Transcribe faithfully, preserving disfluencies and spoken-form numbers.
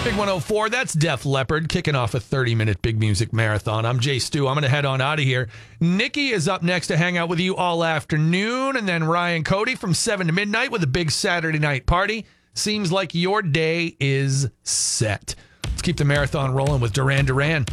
Big one oh four, that's Def Leppard kicking off a thirty-minute big music marathon. I'm Jay Stu. I'm going to head on out of here. Nikki is up next to hang out with you all afternoon, and then Ryan Cody from seven to midnight with a big Saturday night party. Seems like your day is set. Let's keep the marathon rolling with Duran Duran.